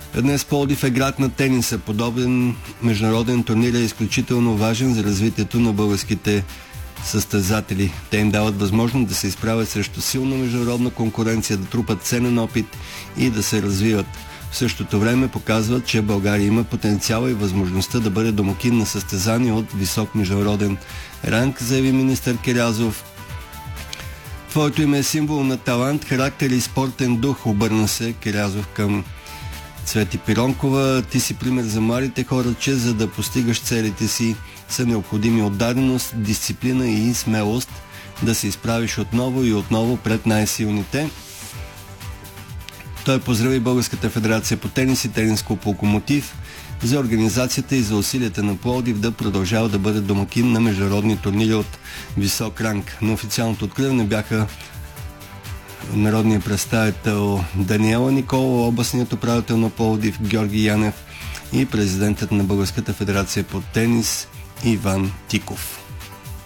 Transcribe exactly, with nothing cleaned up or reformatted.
Днес Пловдив е град на тениса. Подобен международен турнир е изключително важен за развитието на българските състезатели. Те им дават възможност да се изправят срещу силна международна конкуренция, да трупат ценен опит и да се развиват. В същото време показват, че България има потенциала и възможността да бъде домакин на състезания от висок международен ранг, заяви министър Кирязов. Твоето име е символ на талант, характер и спортен дух, обърна се Кирязов към Цвети Пиронкова. Ти си пример за младите хора, че за да постигаш целите си са необходими отдаденост, дисциплина и смелост да се изправиш отново и отново пред най-силните. Той поздрави Българската федерация по тенис и Тенис клуб Локомотив за организацията и за усилията на Пловдив да продължава да бъде домакин на международни турнири от висок ранг. На официалното откриване бяха народният представител Даниела Никола, областният управител на Пловдив Георги Янев и президентът на Българската федерация по тенис Иван Тиков.